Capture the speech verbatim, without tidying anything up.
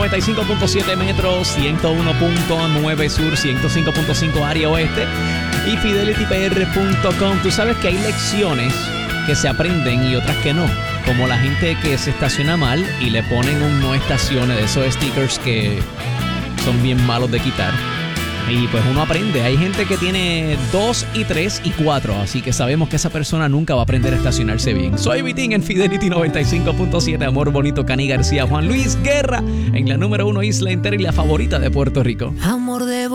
noventa y cinco punto siete Metro, ciento uno punto nueve Sur, ciento cinco punto cinco Área Oeste y fidelity p r punto com. Tú sabes que hay lecciones que se aprenden y otras que no. Como la gente que se estaciona mal y le ponen un no estacione de esos stickers que son bien malos de quitar. Y pues uno aprende. Hay gente que tiene dos y tres y cuatro, así que sabemos que esa persona nunca va a aprender a estacionarse bien. Soy Vitín en Fidelity noventa y cinco punto siete, Amor Bonito, Cani García, Juan Luis Guerra en la número uno Isla Entera y la favorita de Puerto Rico. Amor de